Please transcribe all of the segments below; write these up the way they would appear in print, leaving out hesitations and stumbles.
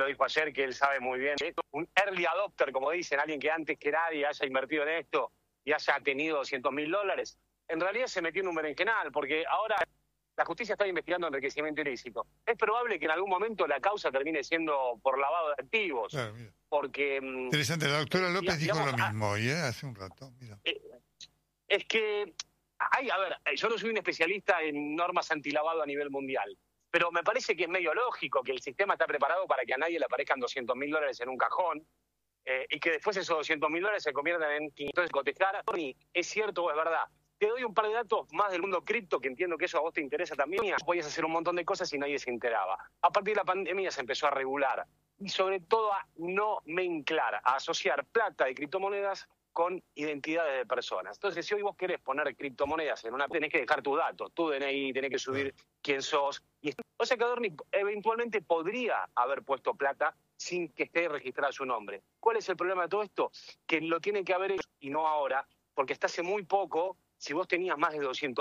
lo dijo ayer, que él sabe muy bien esto. Un early adopter, como dicen, alguien que antes que nadie haya invertido en esto y haya tenido $200.000. En realidad se metió en un berenjenal, porque ahora la justicia está investigando enriquecimiento ilícito. Es probable que en algún momento la causa termine siendo por lavado de activos. Claro, mira. Porque... Interesante, la doctora López dijo digamos, lo mismo hoy, hace un rato. Mira. Es que, a ver, yo no soy un especialista en normas antilavado a nivel mundial, pero me parece que es medio lógico que el sistema está preparado para que a nadie le aparezcan $200.000 en un cajón y que después esos $200.000 se conviertan en 500 cotejar. ¿Es cierto o es verdad? Te doy un par de datos más del mundo cripto, que entiendo que eso a vos te interesa también. Podías hacer un montón de cosas y nadie se enteraba. A partir de la pandemia se empezó a regular y sobre todo a no mezclar, a asociar plata de criptomonedas con identidades de personas. Entonces, si hoy vos querés poner criptomonedas en una... tenés que dejar tus datos, tu DNI, tenés que subir quién sos. O sea que Adorni eventualmente podría haber puesto plata sin que esté registrado su nombre. ¿Cuál es el problema de todo esto? Que lo tienen que haber hecho y no ahora, porque hasta hace muy poco, si vos tenías más de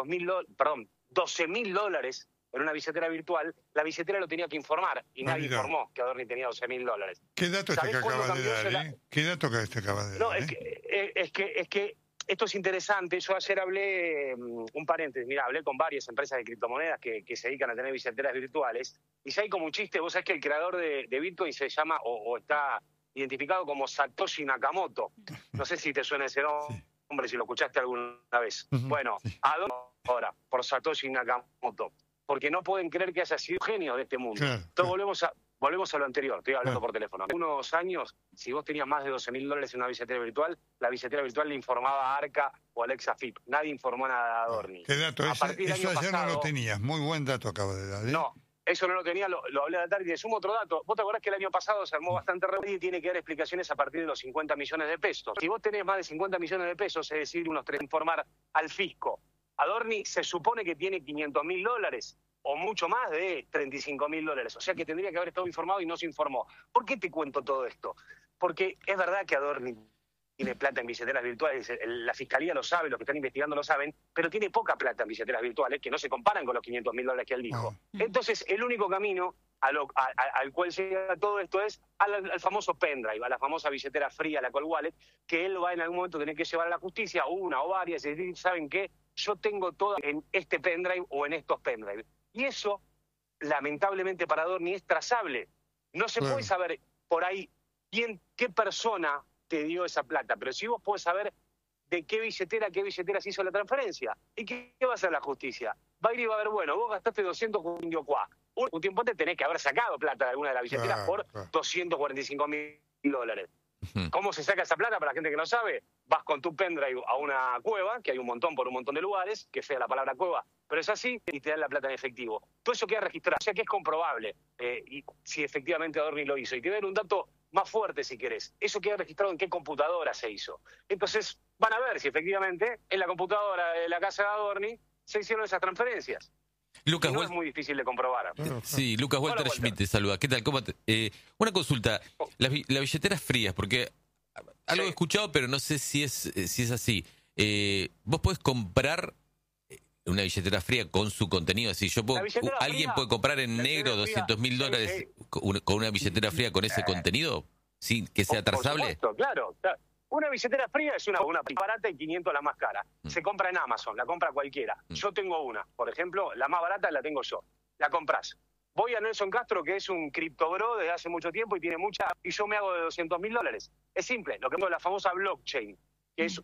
$12.000 en una billetera virtual, la billetera lo tenía que informar y nadie informó que Adorni tenía $12.000. ¿Qué dato este que acabas de dar? ¿Qué dato que este acabas de dar? No, es que esto es interesante. Yo ayer hablé, un paréntesis, mira, hablé con varias empresas de criptomonedas que se dedican a tener billeteras virtuales, y si hay como un chiste, vos sabés que el creador de Bitcoin se llama, o está identificado como Satoshi Nakamoto. No sé si te suena ese nombre, si lo escuchaste alguna vez. Bueno, ahora, por Satoshi Nakamoto, porque no pueden creer que haya sido genio de este mundo. Claro, Entonces volvemos a lo anterior, estoy hablando por teléfono. Hace unos años, si vos tenías más de $12.000 en una billetera virtual, la billetera virtual le informaba a Arca o Alexa FIP. Nadie informó nada de Adorni. ¿Qué dato? Eso ayer no lo tenías. Muy buen dato acabas de dar. No, eso no lo tenía, lo hablé a la tarde y te sumo otro dato. ¿Vos te acordás que el año pasado se armó bastante revuelo y tiene que dar explicaciones a partir de los 50 millones de pesos? Si vos tenés más de 50 millones de pesos, es decir, unos 3, informar al fisco. Adorni se supone que tiene $500.000 o mucho más de $35.000. O sea que tendría que haber estado informado y no se informó. ¿Por qué te cuento todo esto? Porque es verdad que Adorni tiene plata en billeteras virtuales, la fiscalía lo sabe, los que están investigando lo saben, pero tiene poca plata en billeteras virtuales que no se comparan con los $500.000 que él dijo. Entonces, el único camino al cual llega todo esto es al famoso pendrive, a la famosa billetera fría, la call wallet, que él va en algún momento a tener que llevar a la justicia, una o varias, y decir, ¿saben qué? Yo tengo todo en este pendrive o en estos pendrive. Y eso, lamentablemente para Adorni, es trazable. No se puede saber por ahí qué persona te dio esa plata, pero sí vos podés saber de qué billetera se hizo la transferencia. ¿Y qué va a hacer la justicia? Va a ir y va a ver, bueno, vos gastaste 200 con Indiocuá. Un tiempo antes tenés que haber sacado plata de alguna de las billeteras por $245.000. ¿Cómo se saca esa plata? Para la gente que no sabe, vas con tu pendrive a una cueva, que hay un montón por un montón de lugares, que fea la palabra cueva, pero es así, y te dan la plata en efectivo. Todo eso queda registrado, o sea que es comprobable, y si efectivamente Adorni lo hizo. Y te voy a dar un dato más fuerte si querés. Eso queda registrado en qué computadora se hizo. Entonces van a ver si efectivamente en la computadora de la casa de Adorni se hicieron esas transferencias. Lucas, no es muy difícil de comprobar. Sí, Lucas Walter Schmidt te saluda. ¿Qué tal? ¿Cómo una consulta. Las billeteras frías, porque algo he escuchado, pero no sé si es así. Vos podés comprar una billetera fría con su contenido. Así, ¿alguien puede comprar en negro $200.000 con una billetera fría con ese contenido? ¿Sí? ¿Que sea trazable? Por supuesto, claro. Una billetera fría es una barata y 500 la más cara. Se compra en Amazon, la compra cualquiera. Yo tengo una, por ejemplo, la más barata la tengo yo. La compras. Voy a Nelson Castro, que es un criptobro desde hace mucho tiempo y tiene mucha, y yo me hago de $200.000. Es simple, lo que tengo es la famosa blockchain, que es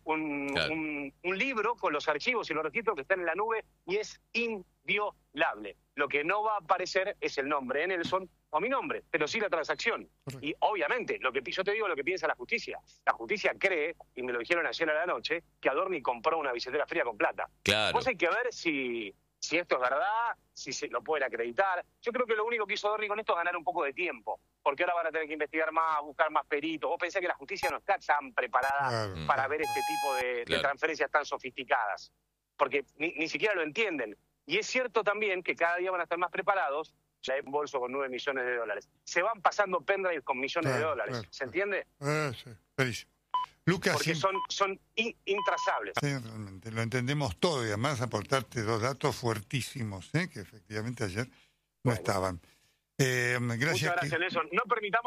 un libro con los archivos y los registros que están en la nube y es inviolable. Lo que no va a aparecer es el nombre de Nelson o mi nombre, pero sí la transacción. Y obviamente, yo te digo lo que piensa la justicia. La justicia cree, y me lo dijeron ayer a la noche, que Adorni compró una billetera fría con plata. Claro. Vos hay que ver si esto es verdad, si se lo pueden acreditar. Yo creo que lo único que hizo Adorni con esto es ganar un poco de tiempo, porque ahora van a tener que investigar más, buscar más peritos. Vos pensás que la justicia no está tan preparada para ver este tipo de transferencias tan sofisticadas, porque ni siquiera lo entienden. Y es cierto también que cada día van a estar más preparados. Ya hay un bolso con $9 millones. Se van pasando pendrive con millones de dólares. ¿Se entiende? Sí, clarísimo. Lucas, porque son intrazables. Sí, realmente, lo entendemos todo y además aportarte 2 datos fuertísimos, que efectivamente ayer no estaban. Gracias. Muchas gracias, Nelson. No permitamos